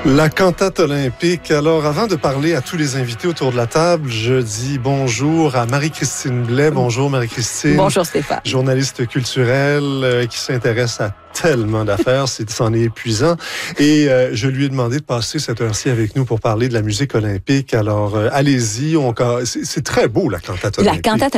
La cantate olympique. Alors, avant de parler à tous les invités autour de la table, je dis bonjour à Marie-Christine Blais. Bonjour Marie-Christine. Bonjour Stéphane. Journaliste culturelle qui s'intéresse à tellement d'affaires, c'en est épuisant. Et je lui ai demandé de passer cette heure-ci avec nous pour parler de la musique olympique. Alors, allez-y. C'est très beau, la cantate olympique. La cantate